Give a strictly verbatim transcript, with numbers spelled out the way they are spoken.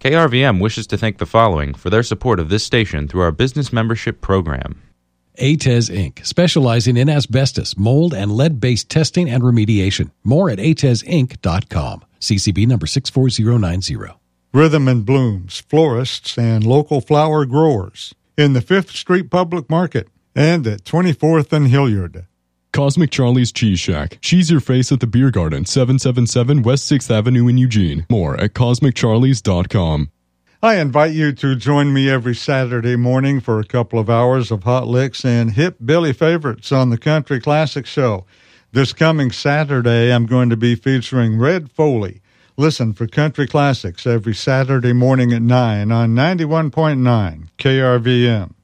K R V M wishes to thank the following for their support of this station through our business membership program. A T E S Incorporated, specializing in asbestos, mold, and lead-based testing and remediation. More at A T E S inc dot com. C C B number six four zero nine zero. Rhythm and Blooms, florists and local flower growers in the Fifth Street Public Market and at twenty-fourth and Hilliard. Cosmic Charlie's Cheese Shack. Cheese your face at the Beer Garden, seven seventy-seven West sixth Avenue in Eugene. More at cosmic charlies dot com. I invite you to join me every Saturday morning for a couple of hours of hot licks and hip Billy favorites on the Country Classic Show. This coming Saturday, I'm going to be featuring Red Foley. Listen for Country Classics every Saturday morning at nine on ninety-one point nine K R V M.